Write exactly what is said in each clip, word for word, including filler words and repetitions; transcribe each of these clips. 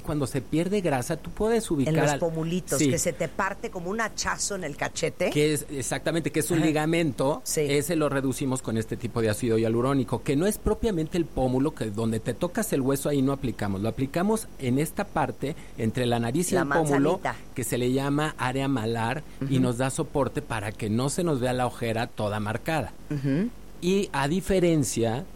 cuando se pierde grasa, tú puedes ubicar... En los al, pómulitos, sí, que se te parte como un hachazo en el cachete. Que es, exactamente, que es un Ajá. ligamento, sí. ese lo reducimos con este tipo de ácido hialurónico, que no es propiamente el pómulo, que donde te tocas el hueso ahí no aplicamos, lo aplicamos en esta parte, entre la nariz y la el pómulo, manzanita. que se le llama área malar, uh-huh. y nos da soporte para que no se nos vea la ojera toda marcada. Uh-huh. Y a diferencia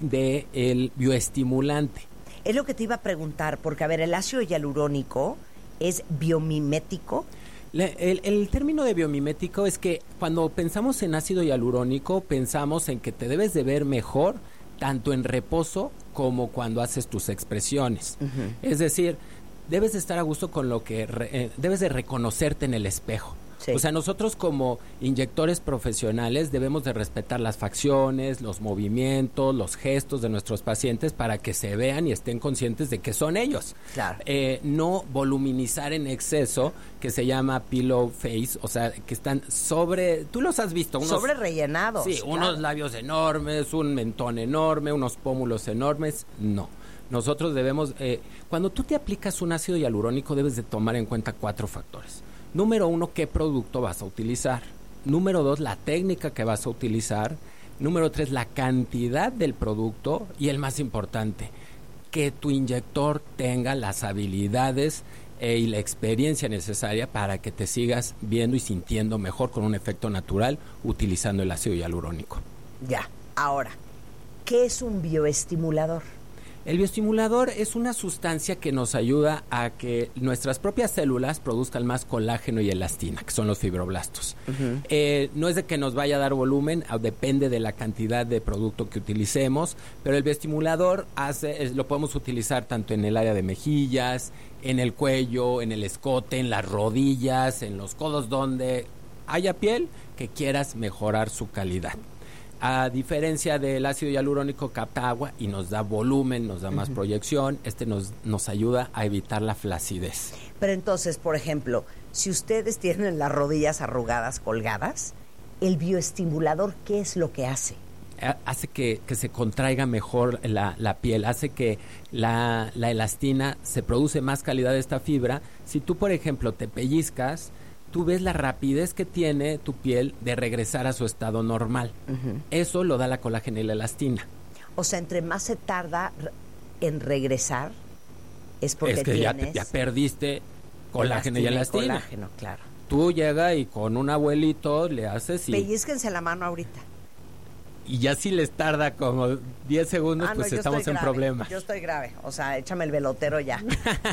del bioestimulante. Es lo que te iba a preguntar, porque a ver, el ácido hialurónico es biomimético. Le, el, el término de biomimético es que cuando pensamos en ácido hialurónico, pensamos en que te debes de ver mejor tanto en reposo como cuando haces tus expresiones. Uh-huh. Es decir, debes de estar a gusto con lo que... Re, eh, debes de reconocerte en el espejo. Sí. O sea, nosotros como inyectores profesionales debemos de respetar las facciones, los movimientos, los gestos de nuestros pacientes para que se vean y estén conscientes de que son ellos. Claro. Eh, no voluminizar en exceso, que se llama pillow face, o sea, que están sobre... Tú los has visto. Unos, sobre rellenados. Sí, claro. Unos labios enormes, un mentón enorme, unos pómulos enormes. No. Nosotros debemos... Eh, cuando tú te aplicas un ácido hialurónico debes de tomar en cuenta cuatro factores. Número uno, ¿qué producto vas a utilizar? Número dos, la técnica que vas a utilizar. Número tres, la cantidad del producto. Y el más importante, que tu inyector tenga las habilidades eh, y la experiencia necesaria para que te sigas viendo y sintiendo mejor con un efecto natural utilizando el ácido hialurónico. Ya, ahora, ¿qué es un bioestimulador? El bioestimulador es una sustancia que nos ayuda a que nuestras propias células produzcan más colágeno y elastina, que son los fibroblastos. Uh-huh. Eh, no es de que nos vaya a dar volumen, depende de la cantidad de producto que utilicemos, pero el bioestimulador hace, es, lo podemos utilizar tanto en el área de mejillas, en el cuello, en el escote, en las rodillas, en los codos, donde haya piel que quieras mejorar su calidad. A diferencia del ácido hialurónico, capta agua y nos da volumen, nos da más uh-huh. proyección. Este nos, nos ayuda a evitar la flacidez. Pero entonces, por ejemplo, si ustedes tienen las rodillas arrugadas, colgadas, el bioestimulador, ¿qué es lo que hace? Hace que, que se contraiga mejor la, la piel, hace que la, la elastina se produce más calidad de esta fibra. Si tú, por ejemplo, te pellizcas, tú ves la rapidez que tiene tu piel de regresar a su estado normal. Uh-huh. Eso lo da la colágeno y la elastina. O sea, entre más se tarda en regresar, es porque es que tienes... ya, te, ya perdiste colágeno y elastina. Colágeno, claro. Tú llegas y con un abuelito le haces y... Pellizquense la mano ahorita. Y ya si les tarda como diez segundos, ah, no, pues estamos en problema. Yo estoy grave, o sea, échame el velotero ya.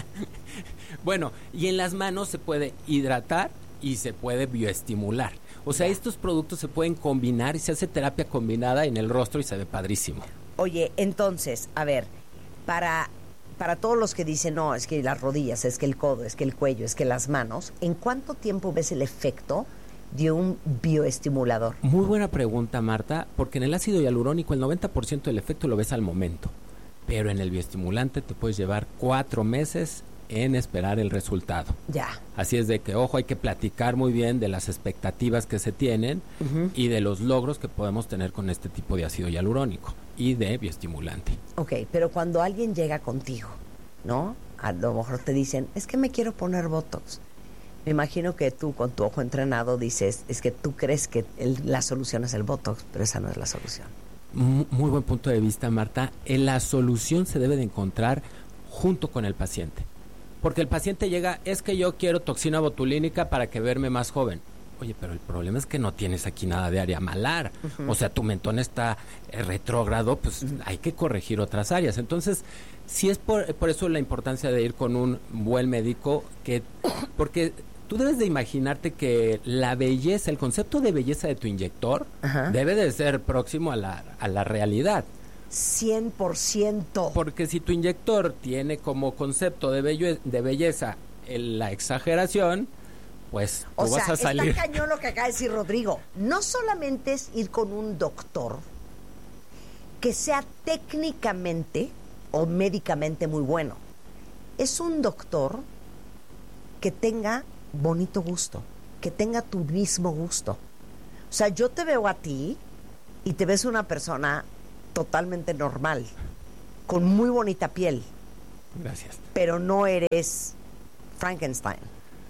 Bueno, y en las manos se puede hidratar y se puede bioestimular. O sea, yeah. estos productos se pueden combinar y se hace terapia combinada en el rostro y se ve padrísimo. Oye, entonces, a ver, para, para todos los que dicen, no, es que las rodillas, es que el codo, es que el cuello, es que las manos, ¿en cuánto tiempo ves el efecto de un bioestimulador? Muy buena pregunta, Marta, porque en el ácido hialurónico el noventa por ciento del efecto lo ves al momento, pero en el bioestimulante te puedes llevar cuatro meses en esperar el resultado. Ya. Así es de que, ojo, hay que platicar muy bien de las expectativas que se tienen uh-huh. y de los logros que podemos tener con este tipo de ácido hialurónico y de bioestimulante. Ok, pero cuando alguien llega contigo, ¿no? A lo mejor te dicen, es que me quiero poner Botox. Me imagino que tú, con tu ojo entrenado, dices, es que tú crees que el, la solución es el Botox, pero esa no es la solución. Muy, muy buen punto de vista, Marta. En la solución se debe de encontrar junto con el paciente. Porque el paciente llega, es que yo quiero toxina botulínica para que verme más joven. Oye, pero el problema es que no tienes aquí nada de área malar. Uh-huh. O sea, tu mentón está eh, retrógrado, pues uh-huh. hay que corregir otras áreas. Entonces, sí es por, por eso la importancia de ir con un buen médico, que porque tú debes de imaginarte que la belleza, el concepto de belleza de tu inyector uh-huh. debe de ser próximo a la, a la realidad. cien por ciento. Porque si tu inyector tiene como concepto de, bello, de belleza el, la exageración, pues tú o vas sea, a salir... está cañón lo que acaba de decir Rodrigo. No solamente es ir con un doctor que sea técnicamente o médicamente muy bueno. Es un doctor que tenga bonito gusto, que tenga tu mismo gusto. O sea, yo te veo a ti y te ves una persona totalmente normal, con muy bonita piel, Gracias. Pero no eres Frankenstein.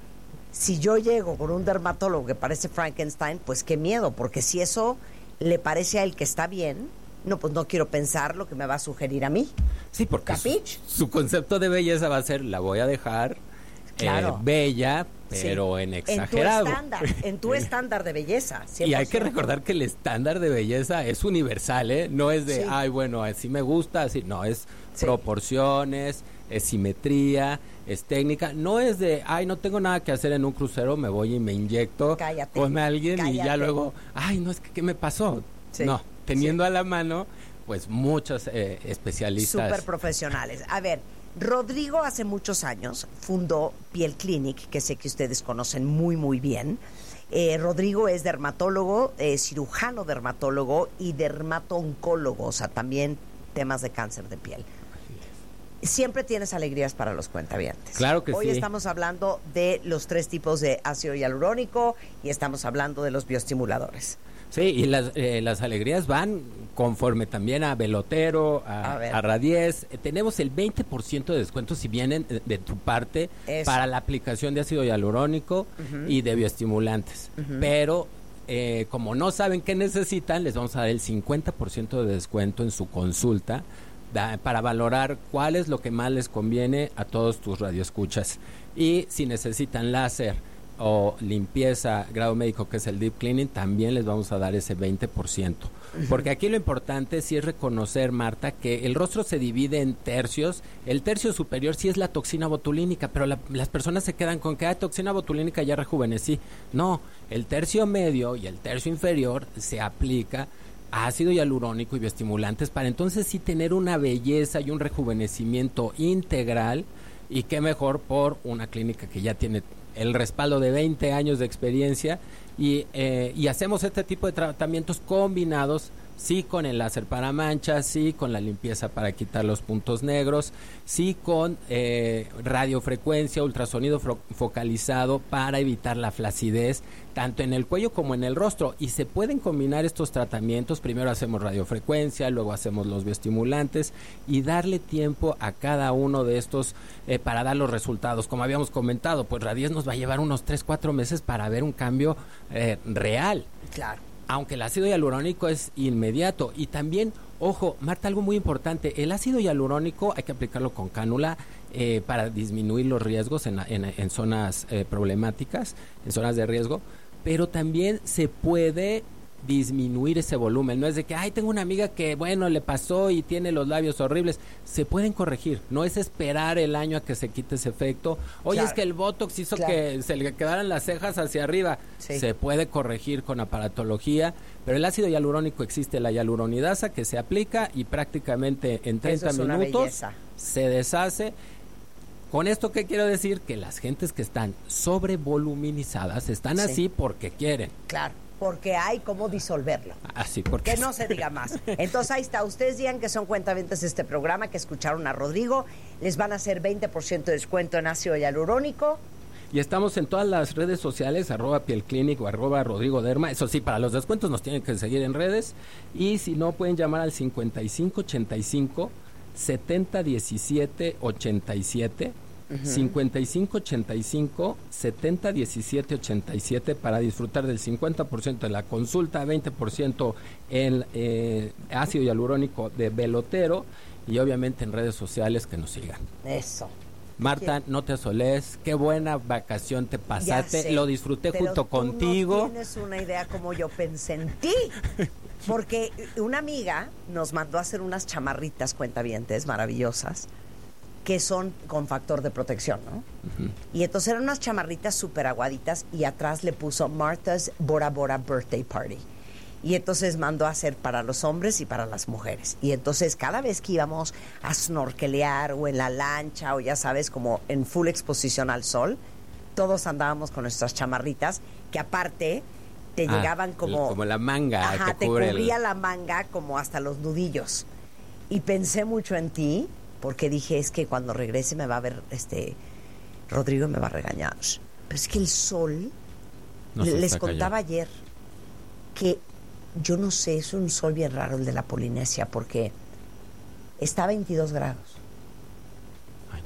Si yo llego con un dermatólogo que parece Frankenstein, pues qué miedo, porque si eso le parece a él que está bien, no, pues no quiero pensar lo que me va a sugerir a mí. Sí, porque su, ¿Capich? su concepto de belleza va a ser, la voy a dejar Claro. eh, bella, pero Sí. en exagerado. En tu estándar, en tu estándar de belleza. cien por ciento. Y hay que recordar que el estándar de belleza es universal, ¿eh? No es de, Sí. ay, bueno, así me gusta, así. No, es Sí. proporciones, es simetría, es técnica. No es de, ay, no tengo nada que hacer en un crucero, me voy y me inyecto Cállate, con alguien y ya cállate. luego, ay, no, es que, ¿qué me pasó? Sí. No, teniendo Sí. a la mano, pues, muchos eh, especialistas. Súper profesionales. A ver, Rodrigo hace muchos años fundó Piel Clinic, que sé que ustedes conocen muy, muy bien. Eh, Rodrigo es dermatólogo, eh, cirujano dermatólogo y dermato-oncólogo, o sea, también temas de cáncer de piel. Siempre tienes alegrías para los cuentavientes. Claro que Hoy sí. estamos hablando de los tres tipos de ácido hialurónico y estamos hablando de los bioestimuladores. Sí, y las, eh, las alegrías van conforme también a Belotero, a, A ver. a Radies. Eh, tenemos el veinte por ciento de descuento si vienen de, de tu parte Eso. para la aplicación de ácido hialurónico y de bioestimulantes. Pero eh, como no saben qué necesitan, les vamos a dar el cincuenta por ciento de descuento en su consulta da- para valorar cuál es lo que más les conviene a todos tus radioescuchas. Y si necesitan láser o limpieza, grado médico, que es el Deep Cleaning, también les vamos a dar ese veinte por ciento. Porque aquí lo importante sí es reconocer, Marta, que el rostro se divide en tercios. El tercio superior sí es la toxina botulínica, pero la- las personas se quedan con que hay toxina botulínica, ya rejuvenecí. No, el tercio medio y el tercio inferior se aplica ácido hialurónico y bioestimulantes para entonces sí tener una belleza y un rejuvenecimiento integral. Y qué mejor por una clínica que ya tiene el respaldo de veinte años de experiencia y, eh, y hacemos este tipo de tratamientos combinados, sí con el láser para manchas, sí con la limpieza para quitar los puntos negros, sí con eh, radiofrecuencia, ultrasonido fro- focalizado para evitar la flacidez, tanto en el cuello como en el rostro. Y se pueden combinar estos tratamientos, primero hacemos radiofrecuencia, luego hacemos los bioestimulantes y darle tiempo a cada uno de estos eh, para dar los resultados. Como habíamos comentado, pues Radies nos va a llevar unos tres, cuatro meses para ver un cambio eh, real. Claro. Aunque el ácido hialurónico es inmediato. Y también, ojo, Marta, algo muy importante, el ácido hialurónico hay que aplicarlo con cánula eh, para disminuir los riesgos en, en, en zonas eh, problemáticas, en zonas de riesgo, pero también se puede disminuir ese volumen. No es de que, ay, tengo una amiga que, bueno, le pasó y tiene los labios horribles. Se pueden corregir. No es esperar el año a que se quite ese efecto. Oye, Claro. es que el Botox hizo Claro. que se le quedaran las cejas hacia arriba. Sí. Se puede corregir con aparatología, pero el ácido hialurónico existe, la hialuronidasa, que se aplica y prácticamente en treinta Eso es una minutos belleza. se deshace. Con esto, ¿qué quiero decir? Que las gentes que están sobrevoluminizadas están Sí. así porque quieren. Claro, porque hay cómo disolverlo. Así porque... Que no se diga más. Entonces ahí está. Ustedes digan que son cuentavientes de este programa, que escucharon a Rodrigo. Les van a hacer veinte por ciento de descuento en ácido hialurónico. Y estamos en todas las redes sociales, arroba pielclinic o arroba Rodrigo Derma. Eso sí, para los descuentos nos tienen que seguir en redes. Y si no, pueden llamar al cincuenta y cinco ochenta y cinco setenta diecisiete ochenta y siete. cincuenta y cinco ochenta y cinco setenta diecisiete ochenta y siete para disfrutar del cincuenta por ciento de la consulta, veinte por ciento en eh, ácido hialurónico de Belotero y obviamente en redes sociales que nos sigan. Eso. Marta, no te asoles, qué buena vacación te Ya pasaste, sé, lo disfruté pero junto tú contigo. No tienes una idea como yo pensé en ti. Porque una amiga nos mandó a hacer unas chamarritas cuentavientes maravillosas que son con factor de protección, ¿no? Ujú. Y entonces eran unas chamarritas súper aguaditas y atrás le puso Martha's Bora Bora Birthday Party. Y entonces mandó a hacer para los hombres y para las mujeres. Y entonces cada vez que íbamos a snorkelear o en la lancha o ya sabes, como en full exposición al sol, todos andábamos con nuestras chamarritas que aparte te Ah, llegaban como... como la manga Ajá, que te cubre el- cubría la manga como hasta los nudillos. Y pensé mucho en ti porque dije, es que cuando regrese me va a ver este Rodrigo y me va a regañar. Pero es que el sol, Nos les está contaba cayendo. ayer que yo no sé, es un sol bien raro el de la Polinesia porque está a veintidós grados. Ay,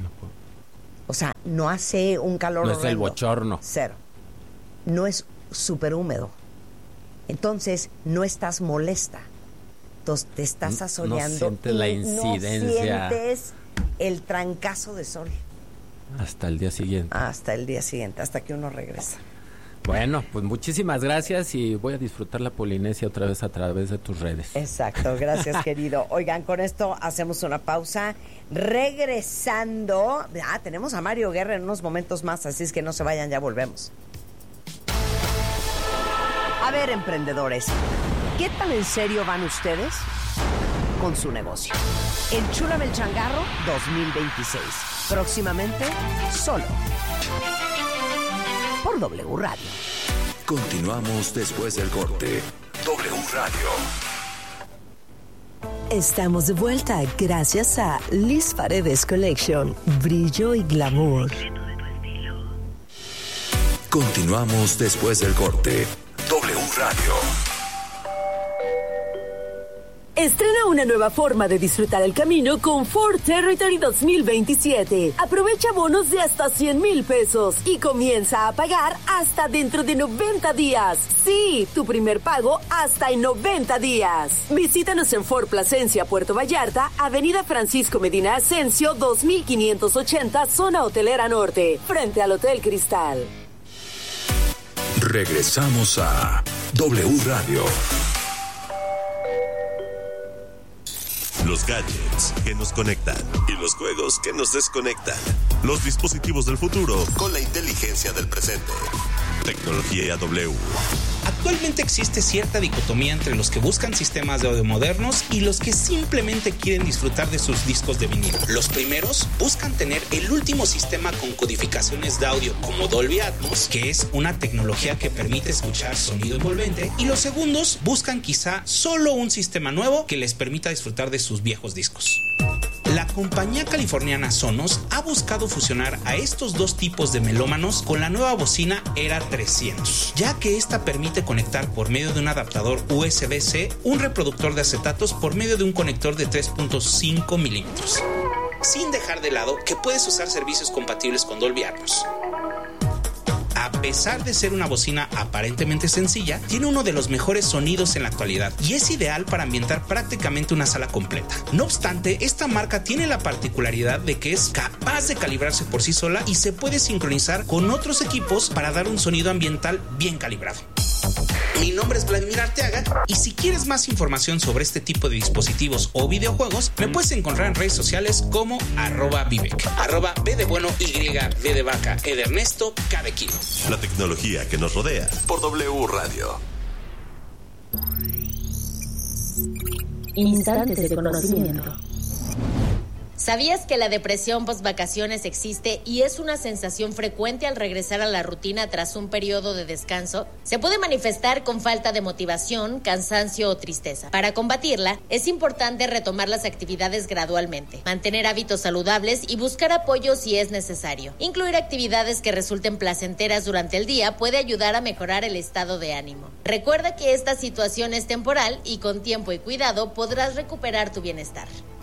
O sea, no hace un calor No es el horrendo. bochorno. Cero. No es súper húmedo. Entonces, no estás molesta. Entonces, te estás No asoleando. sientes y la incidencia. No sientes el trancazo de sol. Hasta el día siguiente. Hasta el día siguiente, hasta que uno regresa. Bueno, pues muchísimas gracias y voy a disfrutar la Polinesia otra vez a través de tus redes. Exacto, gracias querido. Oigan, con esto hacemos una pausa. Regresando, ah, tenemos a Mario Guerra en unos momentos más, así es que no se vayan, ya volvemos. A ver, emprendedores, ¿qué tan en serio van ustedes con su negocio? Enchúlame el changarro dos mil veintiséis. Próximamente, solo por W Radio. Continuamos después del corte. W Radio. Estamos de vuelta gracias a Liz Paredes Collection. Brillo y glamour. Continuamos después del corte. W Radio. Estrena una nueva forma de disfrutar el camino con Ford Territory dos mil veintisiete. Aprovecha bonos de hasta cien mil pesos y comienza a pagar hasta dentro de noventa días. Sí, tu primer pago hasta en noventa días. Visítanos en Ford Plasencia, Puerto Vallarta, Avenida Francisco Medina Ascencio, dos mil quinientos ochenta, Zona Hotelera Norte, frente al Hotel Cristal. Regresamos a W Radio. Los gadgets que nos conectan y los juegos que nos desconectan. Los dispositivos del futuro con la inteligencia del presente. Tecnología W. Actualmente existe cierta dicotomía entre los que buscan sistemas de audio modernos y los que simplemente quieren disfrutar de sus discos de vinilo. Los primeros buscan tener el último sistema con codificaciones de audio como Dolby Atmos, que es una tecnología que permite escuchar sonido envolvente, y los segundos buscan quizá solo un sistema nuevo que les permita disfrutar de sus viejos discos. La compañía californiana Sonos ha buscado fusionar a estos dos tipos de melómanos con la nueva bocina Era trescientos, ya que esta permite conectar por medio de un adaptador U S B C un reproductor de acetatos por medio de un conector de tres punto cinco milímetros, sin dejar de lado que puedes usar servicios compatibles con Dolby Atmos. A pesar de ser una bocina aparentemente sencilla, tiene uno de los mejores sonidos en la actualidad y es ideal para ambientar prácticamente una sala completa. No obstante, esta marca tiene la particularidad de que es capaz de calibrarse por sí sola y se puede sincronizar con otros equipos para dar un sonido ambiental bien calibrado. Mi nombre es Vladimir Arteaga y si quieres más información sobre este tipo de dispositivos o videojuegos, me puedes encontrar en redes sociales como arroba Vivek, arroba B de bueno, Y, V de vaca, E de Ernesto, K de kilo. La tecnología que nos rodea por W Radio. Instantes de conocimiento. ¿Sabías que la depresión post-vacaciones existe y es una sensación frecuente al regresar a la rutina tras un periodo de descanso? Se puede manifestar con falta de motivación, cansancio o tristeza. Para combatirla, es importante retomar las actividades gradualmente, mantener hábitos saludables y buscar apoyo si es necesario. Incluir actividades que resulten placenteras durante el día puede ayudar a mejorar el estado de ánimo. Recuerda que esta situación es temporal y con tiempo y cuidado podrás recuperar tu bienestar.